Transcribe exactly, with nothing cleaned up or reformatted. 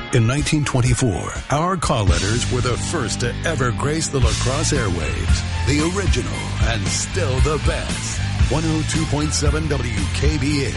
In nineteen twenty-four, our call letters were the first to ever grace the La Crosse airwaves. The original and still the best. one oh two point seven W K B A